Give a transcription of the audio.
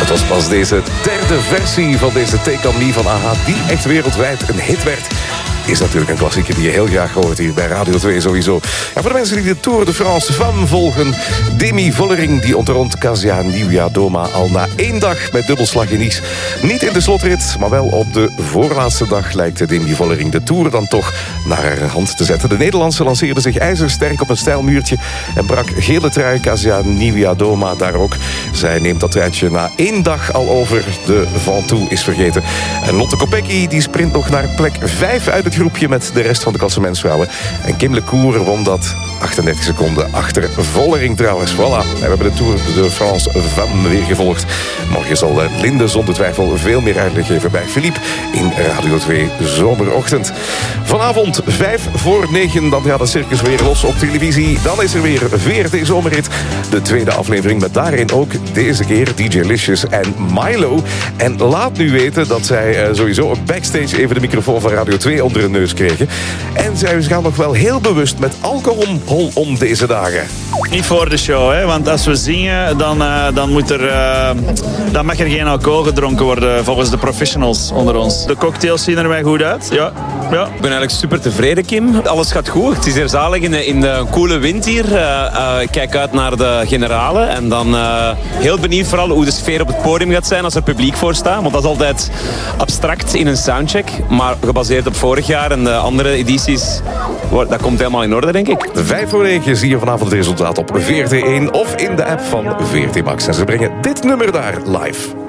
was pas deze derde versie van deze Take On Me van A.H. die echt wereldwijd een hit werd. Is natuurlijk een klassieker die je heel graag hoort hier bij Radio 2 sowieso. En voor de mensen die de Tour de France Femme volgen, Demi Vollering die ontrond Kasia Nieuwjadoma al na 1 dag met dubbelslag in Nice. Niet in de slotrit, maar wel op de voorlaatste dag lijkt Demi Vollering de Tour dan toch naar haar hand te zetten. De Nederlandse lanceerde zich ijzersterk op een steil muurtje en brak gele trui Kasia Nieuwjadoma daar ook. Zij neemt dat truitje na 1 dag al over. De Ventoux is vergeten. En Lotte Kopecky die sprint nog naar plek 5 uit het groepje met de rest van de klassementsvrouwen. En Kim Lecour won dat 38 seconden achter Vollering trouwens. Voilà, en we hebben de Tour de France Femme weer gevolgd. Morgen zal Linde zonder twijfel veel meer uitleg geven bij Philippe in Radio 2 Zomerochtend. Vanavond 8:55, dan gaat het circus weer los op televisie. Dan is er weer VRT Zomerrit, de tweede aflevering met daarin ook deze keer DJ Licious en Milo. En laat nu weten dat zij sowieso backstage even de microfoon van Radio 2 onder hun neus kregen. En zij gaan nog wel heel bewust met alcohol om deze dagen. Niet voor de show, hè? Want als we zingen, dan mag er geen alcohol gedronken worden volgens de professionals onder ons. De cocktails zien er mij goed uit, ja. Ik ben eigenlijk super tevreden, Kim. Alles gaat goed. Het is hier zalig in de koele wind hier. Ik kijk uit naar de generale. En dan heel benieuwd vooral hoe de sfeer op het podium gaat zijn als er publiek voor staat. Want dat is altijd abstract in een soundcheck. Maar gebaseerd op vorig jaar en de andere edities, dat komt helemaal in orde, denk ik. 8:55 zie je vanavond het resultaat op VRT1 of in de app van VRT Max. En ze brengen dit nummer daar live.